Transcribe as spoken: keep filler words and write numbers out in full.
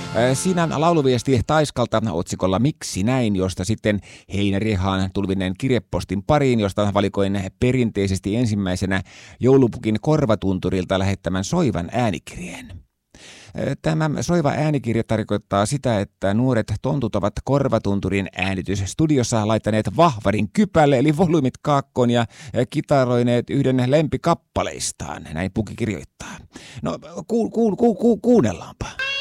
Siinä lauluviesti Taiskalta otsikolla Miksi näin, josta sitten heinäriehaan tulvineen kirjepostin pariin, josta valikoin perinteisesti ensimmäisenä joulupukin korvatunturilta lähettämän soivan äänikirjeen. Tämä soiva äänikirja tarkoittaa sitä, että nuoret tontut ovat korvatunturin äänitysstudiossa laittaneet vahvarin kypälle, eli volyymit kaakkoon ja kitaroineet yhden lempikappaleistaan. Näin Puki kirjoittaa. No ku, ku, ku, ku, kuunnellaanpa.